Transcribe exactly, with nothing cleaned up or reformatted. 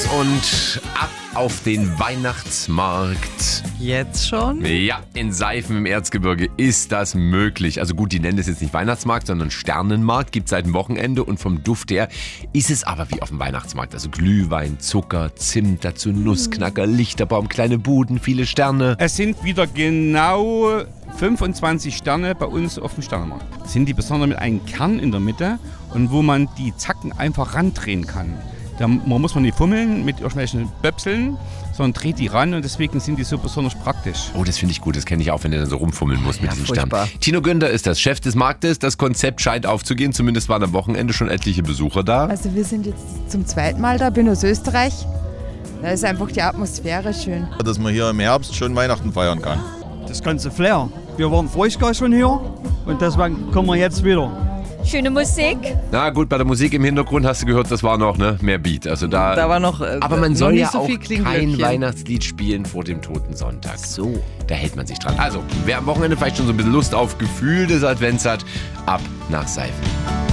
und ab auf den Weihnachtsmarkt. Jetzt schon? Ja, in Seifen im Erzgebirge ist das möglich. Also gut, die nennen es jetzt nicht Weihnachtsmarkt, sondern Sternenmarkt. Gibt es seit dem Wochenende und vom Duft her ist es aber wie auf dem Weihnachtsmarkt. Also Glühwein, Zucker, Zimt, dazu Nussknacker, Lichterbaum, kleine Buden, viele Sterne. Es sind wieder genau fünfundzwanzig Sterne bei uns auf dem Sternenmarkt. Das sind die besonders mit einem Kern in der Mitte und wo man die Zacken einfach randrehen kann. Da muss man nicht fummeln mit irgendwelchen Böpseln, sondern dreht die ran und deswegen sind die so besonders praktisch. Oh, das finde ich gut. Das kenne ich auch, wenn der dann so rumfummeln muss mit Ja, diesen furchtbar. Sternen. Tino Günther ist das Chef des Marktes. Das Konzept scheint aufzugehen. Zumindest waren am Wochenende schon etliche Besucher da. Also wir sind jetzt zum zweiten Mal da, bin aus Österreich. Da ist einfach die Atmosphäre schön. Dass man hier im Herbst schon Weihnachten feiern kann. Das ganze Flair. Wir waren voriges Jahr schon hier und deswegen kommen wir jetzt wieder. Schöne Musik. Na gut, bei der Musik im Hintergrund hast du gehört, das war noch ne, mehr Beat. Also da, Da war noch. Äh, aber man noch soll nicht ja so auch viel kein Klingglöckchen. Weihnachtslied spielen vor dem Toten Sonntag. So. Da hält man sich dran. Also, wer am Wochenende vielleicht schon so ein bisschen Lust auf Gefühl des Advents hat, ab nach Seifen.